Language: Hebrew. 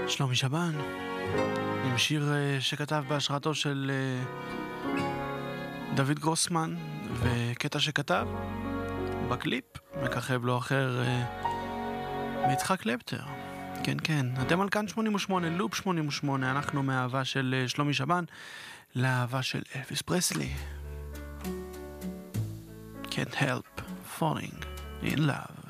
שלומי שבן, עם שיר שכתב בהשראתו של דוד גרוסמן, וקטע שכתב בקליפ מככב לו אחר מיצחק קלפטר. כן, כן, אתם על כאן 88, לופ 88, אנחנו מהאהבה של שלומי שבן לאהבה של אלוויס פרסלי. Can't help falling in love.